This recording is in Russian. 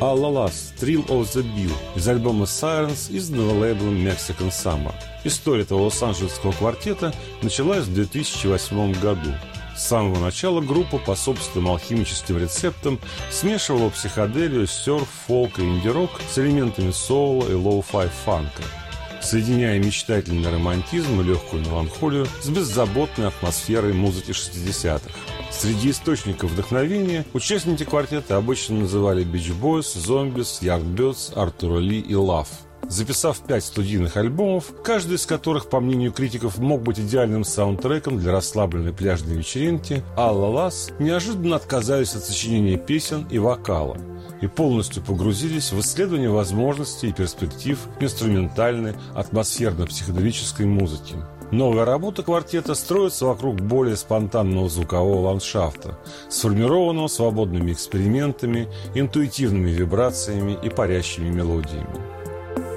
«Alla Las Thrill of the Bill» из альбома «Sirens», изданного лейблом Mexican Summer. История этого лос-анджелесского квартета началась в 2008 году. С самого начала группа по собственным алхимическим рецептам смешивала психоделию, серф, фолк и инди-рок с элементами соула и лоу-фай фанка, соединяя мечтательный романтизм и легкую меланхолию с беззаботной атмосферой музыки 60-х. Среди источников вдохновения участники квартета обычно называли Beach Boys, Zombies, Yardbirds, Артура Ли и Love. Записав 5 студийных альбомов, каждый из которых, по мнению критиков, мог быть идеальным саундтреком для расслабленной пляжной вечеринки, Alla Las неожиданно отказались от сочинения песен и вокала и полностью погрузились в исследование возможностей и перспектив инструментальной, атмосферно-психоделической музыки. Новая работа квартета строится вокруг более спонтанного звукового ландшафта, сформированного свободными экспериментами, интуитивными вибрациями и парящими мелодиями.